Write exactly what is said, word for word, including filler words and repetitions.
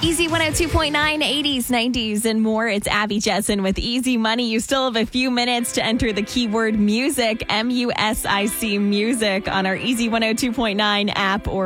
Easy one oh two point nine, eighties, nineties, and more. It's Abby Jessen with Easy Money. You still have a few minutes to enter the keyword music, M U S I C music, on our Easy one oh two point nine app or